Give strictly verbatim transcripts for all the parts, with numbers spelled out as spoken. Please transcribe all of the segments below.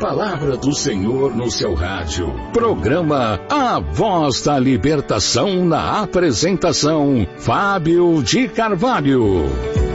palavra do Senhor no seu rádio. Programa A Voz da Libertação, na apresentação Fábio de Carvalho.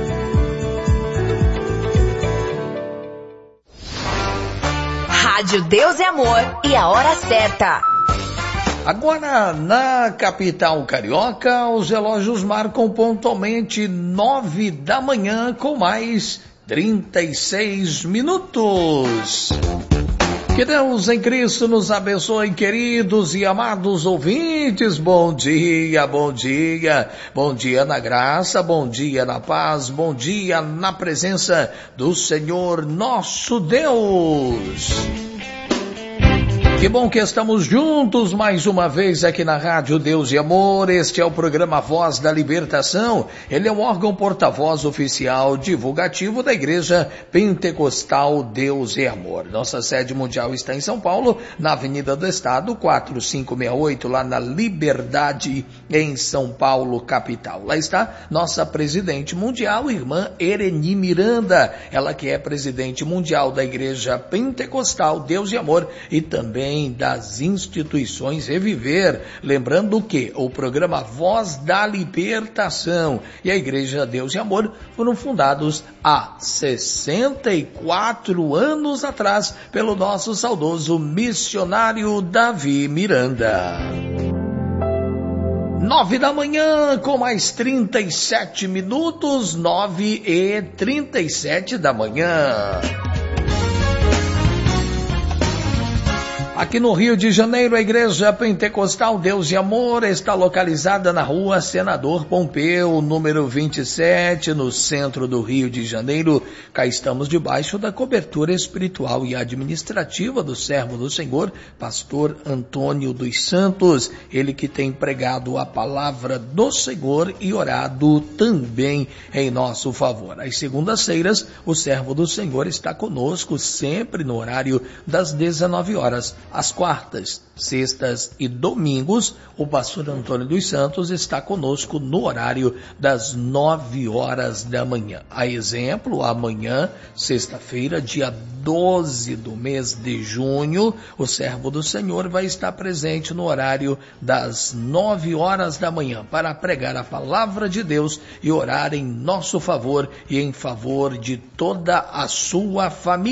Rádio Deus e Amor e a hora certa. Agora, na capital carioca, os relógios marcam pontualmente nove da manhã com mais trinta e seis minutos. Que Deus em Cristo nos abençoe, queridos e amados ouvintes. Bom dia, bom dia, bom dia na graça, bom dia na paz, bom dia na presença do Senhor nosso Deus. Que bom que estamos juntos mais uma vez aqui na Rádio Deus e Amor. Este é o programa Voz da Libertação. Ele é um órgão porta-voz oficial divulgativo da Igreja Pentecostal Deus e Amor. Nossa sede mundial está em São Paulo, na Avenida do Estado, quatro cinco seis oito, lá na Liberdade, em São Paulo, capital. Lá está nossa presidente mundial, irmã Ereni Miranda. Ela que é presidente mundial da Igreja Pentecostal Deus e Amor e também das instituições Reviver. Lembrando que o programa Voz da Libertação e a Igreja Deus e Amor foram fundados há sessenta e quatro anos atrás pelo nosso saudoso missionário Davi Miranda. Nove da manhã, com mais trinta e sete minutos, nove e trinta e sete da manhã. Aqui no Rio de Janeiro, a Igreja Pentecostal Deus e Amor está localizada na rua Senador Pompeu, número vinte e sete, no centro do Rio de Janeiro. Cá estamos debaixo da cobertura espiritual e administrativa do servo do Senhor, pastor Antônio dos Santos, ele que tem pregado a palavra do Senhor e orado também em nosso favor. Às segundas-feiras, o servo do Senhor está conosco sempre no horário das dezenove horas. Às quartas, sextas e domingos, o pastor Antônio dos Santos está conosco no horário das nove horas da manhã. A exemplo, amanhã, sexta-feira, dia doze do mês de junho, o servo do Senhor vai estar presente no horário das nove horas da manhã para pregar a palavra de Deus e orar em nosso favor e em favor de toda a sua família.